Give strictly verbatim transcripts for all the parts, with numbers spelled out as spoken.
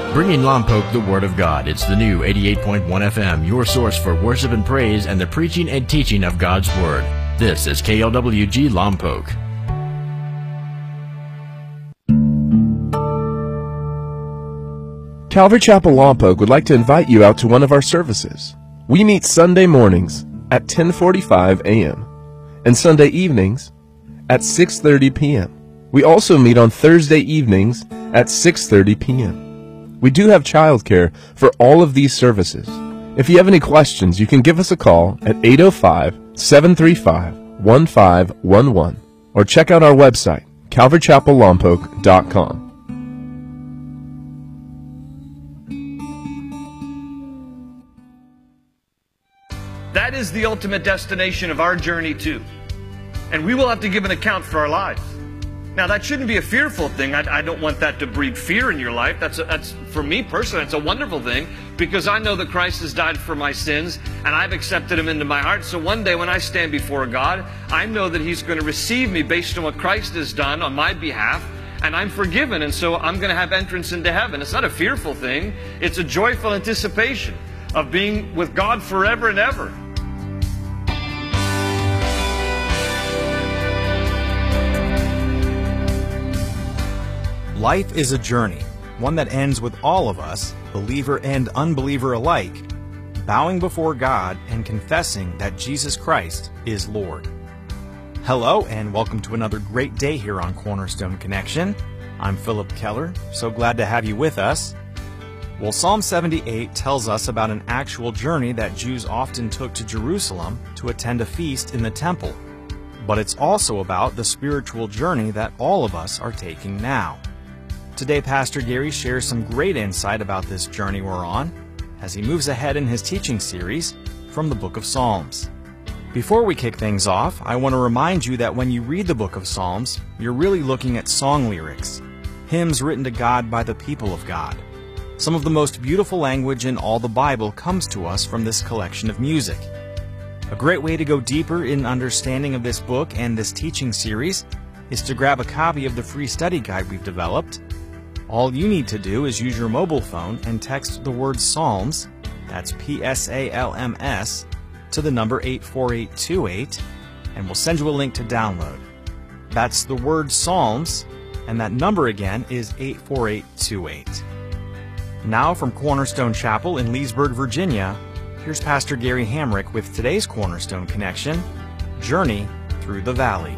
Bringing Lompoc the Word of God. It's the new eighty-eight point one F M, your source for worship and praise and the preaching and teaching of God's Word. This is K L W G Lompoc. Calvary Chapel Lompoc would like to invite you out to one of our services. We meet Sunday mornings at ten forty-five a m and Sunday evenings at six thirty p m We also meet on Thursday evenings at six thirty p m We do have childcare for all of these services. If you have any questions, you can give us a call at eight oh five, seven three five, one five one one or check out our website, calvary chapel lompoc dot com. That is the ultimate destination of our journey too. And we will have to give an account for our lives. Now, that shouldn't be a fearful thing. I, I don't want that to breed fear in your life. That's, a, that's for me personally, it's a wonderful thing because I know that Christ has died for my sins and I've accepted Him into my heart. So one day when I stand before God, I know that He's going to receive me based on what Christ has done on my behalf, and I'm forgiven, and so I'm going to have entrance into heaven. It's not a fearful thing. It's a joyful anticipation of being with God forever and ever. Life is a journey, one that ends with all of us, believer and unbeliever alike, bowing before God and confessing that Jesus Christ is Lord. Hello, and welcome to another great day here on Cornerstone Connection. I'm Philip Keller, so glad to have you with us. Well, Psalm seventy-eight tells us about an actual journey that Jews often took to Jerusalem to attend a feast in the temple. But it's also about the spiritual journey that all of us are taking now. Today, Pastor Gary shares some great insight about this journey we're on as he moves ahead in his teaching series from the Book of Psalms. Before we kick things off, I want to remind you that when you read the Book of Psalms, you're really looking at song lyrics, hymns written to God by the people of God. Some of the most beautiful language in all the Bible comes to us from this collection of music. A great way to go deeper in understanding of this book and this teaching series is to grab a copy of the free study guide we've developed. All you need to do is use your mobile phone and text the word Psalms, that's P S A L M S, to the number eight four eight two eight, and we'll send you a link to download. That's the word Psalms, and that number again is eight four eight two eight. Now from Cornerstone Chapel in Leesburg, Virginia, here's Pastor Gary Hamrick with today's Cornerstone Connection, Journey Through the Valley.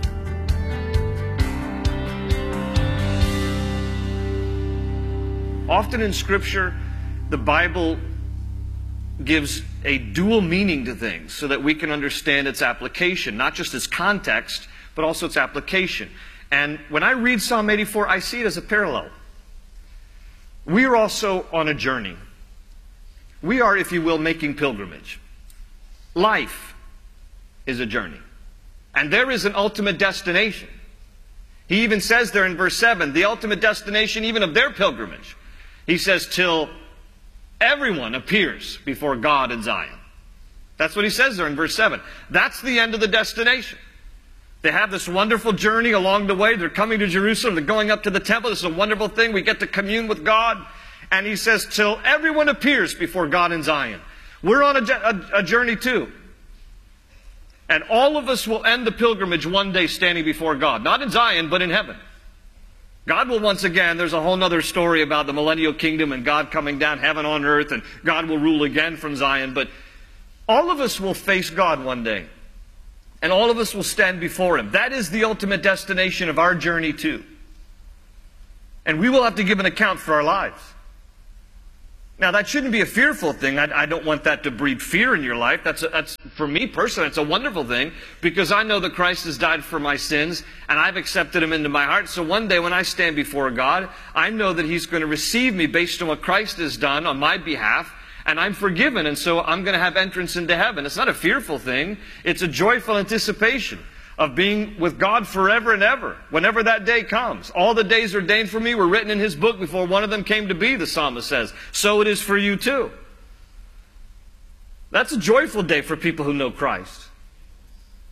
Often in Scripture, the Bible gives a dual meaning to things so that we can understand its application, not just its context, but also its application. And when I read Psalm eighty-four, I see it as a parallel. We are also on a journey. We are, if you will, making pilgrimage. Life is a journey. And there is an ultimate destination. He even says there in verse seven, the ultimate destination even of their pilgrimage. He says, till everyone appears before God in Zion. That's what he says there in verse seven. That's the end of the destination. They have this wonderful journey along the way. They're coming to Jerusalem. They're going up to the temple. This is a wonderful thing. We get to commune with God. And he says, till everyone appears before God in Zion. We're on a, a, a journey too. And all of us will end the pilgrimage one day standing before God. Not in Zion, but in heaven. God will once again, there's a whole other story about the millennial kingdom and God coming down, heaven on earth, and God will rule again from Zion. But all of us will face God one day. And all of us will stand before Him. That is the ultimate destination of our journey too. And we will have to give an account for our lives. Now, that shouldn't be a fearful thing. I, I don't want that to breed fear in your life. That's, a, that's for me personally, it's a wonderful thing because I know that Christ has died for my sins and I've accepted Him into my heart. So one day when I stand before God, I know that He's going to receive me based on what Christ has done on my behalf, and I'm forgiven, and so I'm going to have entrance into heaven. It's not a fearful thing. It's a joyful anticipation of being with God forever and ever, whenever that day comes. All the days ordained for me were written in His book before one of them came to be, the psalmist says. So it is for you too. That's a joyful day for people who know Christ.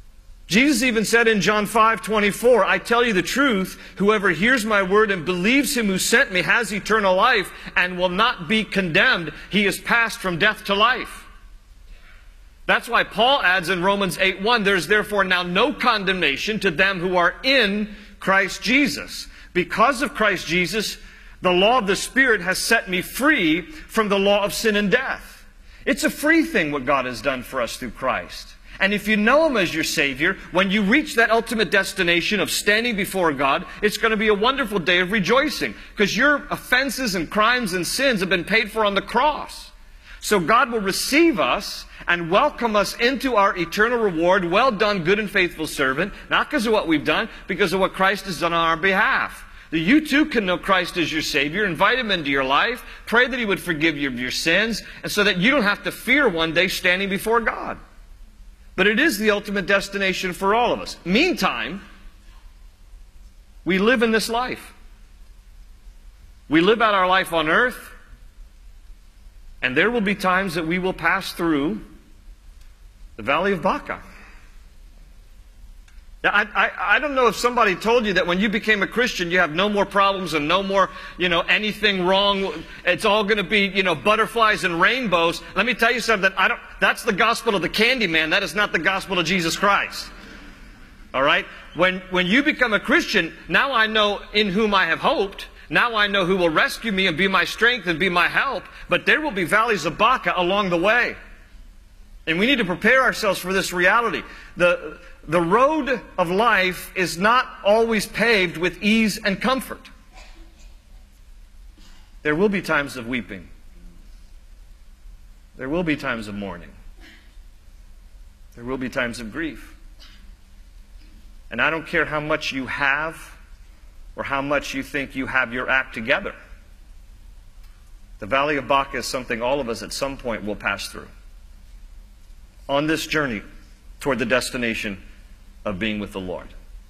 Jesus even said in John five twenty-four, I tell you the truth, whoever hears my word and believes him who sent me has eternal life and will not be condemned. He is passed from death to life. That's why Paul adds in Romans eight one, there is therefore now no condemnation to them who are in Christ Jesus. Because of Christ Jesus, the law of the Spirit has set me free from the law of sin and death. It's a free thing what God has done for us through Christ. And if you know Him as your Savior, when you reach that ultimate destination of standing before God, it's going to be a wonderful day of rejoicing. Because your offenses and crimes and sins have been paid for on the cross. So God will receive us and welcome us into our eternal reward. Well done, good and faithful servant. Not because of what we've done, because of what Christ has done on our behalf. That you too can know Christ as your Savior, invite Him into your life, pray that He would forgive you of your sins, and so that you don't have to fear one day standing before God. But it is the ultimate destination for all of us. Meantime, we live in this life. We live out our life on earth, and there will be times that we will pass through the Valley of Baca. Now, I, I, I don't know if somebody told you that when you became a Christian, you have no more problems and no more, you know, anything wrong. It's all going to be, you know, butterflies and rainbows. Let me tell you something. I don't, that's the gospel of the candy man. That is not the gospel of Jesus Christ. All right? When, when you become a Christian, now I know in whom I have hoped. Now I know who will rescue me and be my strength and be my help. But there will be valleys of Baca along the way. And we need to prepare ourselves for this reality. The, the road of life is not always paved with ease and comfort. There will be times of weeping. There will be times of mourning. There will be times of grief. And I don't care how much you have or how much you think you have your act together. The Valley of Baca is something all of us at some point will pass through on this journey toward the destination of being with the Lord.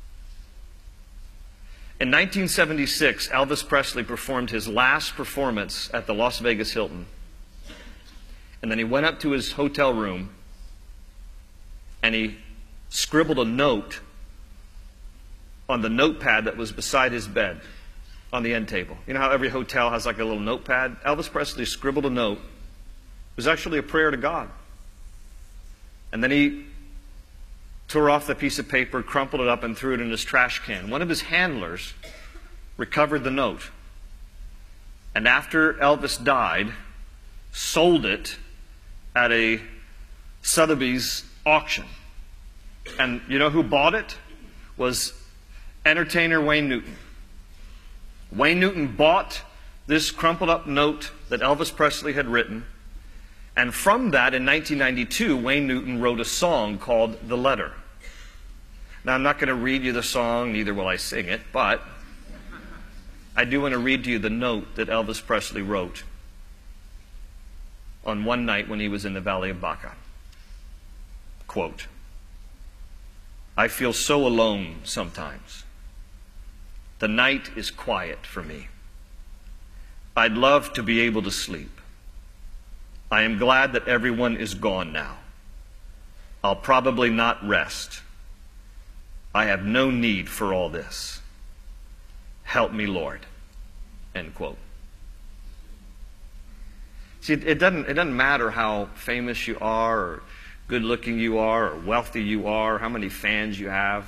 In nineteen seventy-six, Elvis Presley performed his last performance at the Las Vegas Hilton. And then he went up to his hotel room and he scribbled a note on the notepad that was beside his bed on the end table. You know how every hotel has like a little notepad? Elvis Presley scribbled a note. It was actually a prayer to God. And then he tore off the piece of paper, crumpled it up, and threw it in his trash can. One of his handlers recovered the note. And after Elvis died, sold it at a Sotheby's auction. And you know who bought it? Was entertainer Wayne Newton. Wayne Newton bought this crumpled up note that Elvis Presley had written. And from that, in nineteen ninety-two, Wayne Newton wrote a song called The Letter. Now, I'm not going to read you the song, neither will I sing it, but I do want to read to you the note that Elvis Presley wrote on one night when he was in the Valley of Baca. Quote, I feel so alone sometimes. The night is quiet for me. I'd love to be able to sleep. I am glad that everyone is gone now. I'll probably not rest. I have no need for all this. Help me, Lord. End quote. See, it doesn't, it doesn't matter how famous you are, or good looking you are, or wealthy you are, how many fans you have.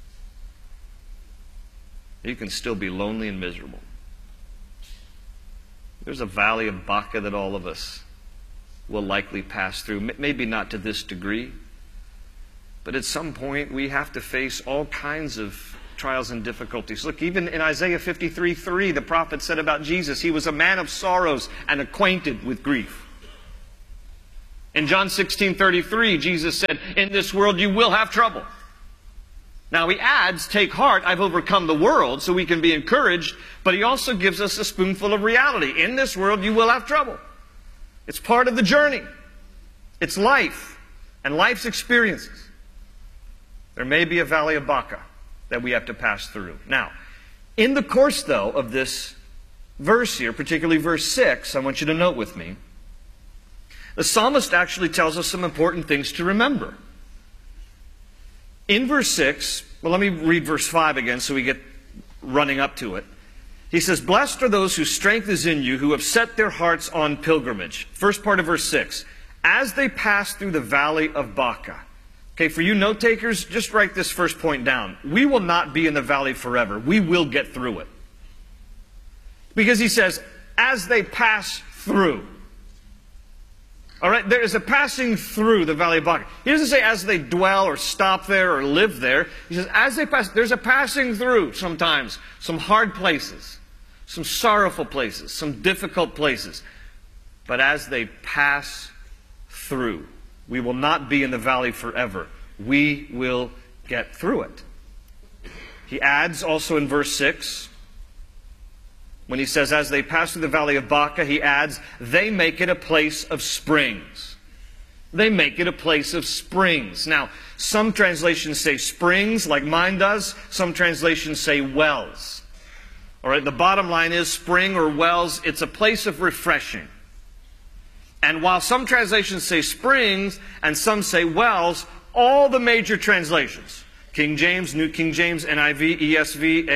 You can still be lonely and miserable. There's a valley of Baca that all of us will likely pass through. Maybe not to this degree, but at some point we have to face all kinds of trials and difficulties. Look, even in Isaiah fifty-three three, the prophet said about Jesus, he was a man of sorrows and acquainted with grief. In John sixteen thirty-three, Jesus said, in this world you will have trouble. Now he adds, take heart, I've overcome the world, so we can be encouraged, but he also gives us a spoonful of reality. In this world you will have trouble. It's part of the journey. It's life and life's experiences. There may be a valley of Baca that we have to pass through. Now, in the course, though, of this verse here, particularly verse six, I want you to note with me, the psalmist actually tells us some important things to remember. In verse six, well, let me read verse five again so we get running up to it. He says, blessed are those whose strength is in you, who have set their hearts on pilgrimage. First part of verse six. As they pass through the valley of Baca. Okay, for you note takers, just write this first point down. We will not be in the valley forever. We will get through it. Because he says, as they pass through. All right, there is a passing through the valley of Baca. He doesn't say as they dwell or stop there or live there. He says as they pass, there's a passing through sometimes. Some hard places, some sorrowful places, some difficult places. But as they pass through, we will not be in the valley forever. We will get through it. He adds also in verse six, when he says, as they pass through the valley of Baca, he adds, they make it a place of springs. They make it a place of springs. Now, some translations say springs, like mine does. Some translations say wells. All right, the bottom line is spring or wells, it's a place of refreshing. And while some translations say springs and some say wells, all the major translations, King James, New King James, N I V, E S V,